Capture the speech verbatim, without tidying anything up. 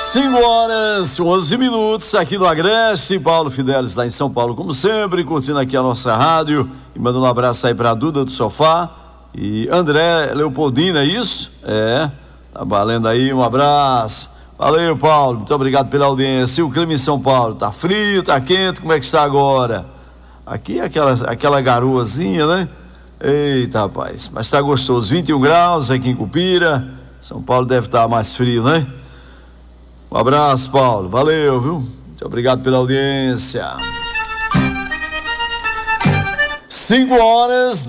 cinco horas, onze minutos, aqui no Agreste. Paulo Fidelis lá em São Paulo, como sempre, curtindo aqui a nossa rádio e mandando um abraço aí pra Duda do Sofá e André Leopoldina, é isso? É, tá valendo aí, um abraço. Valeu, Paulo, muito obrigado pela audiência. E o clima em São Paulo, tá frio, tá quente, como é que está agora? Aqui é aquela, aquela garoazinha, né? Eita, rapaz, mas tá gostoso, vinte e um graus aqui em Cupira. São Paulo deve estar mais frio, né? Um abraço, Paulo, valeu, viu? Muito obrigado pela audiência. Cinco horas,